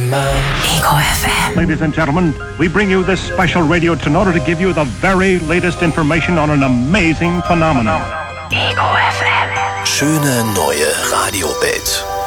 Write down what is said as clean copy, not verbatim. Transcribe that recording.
Ego FM. Ladies and gentlemen, we bring you this special radio in order to give you the very latest information on an amazing phenomenon. Ego FM. Schöne neue Radiowelt.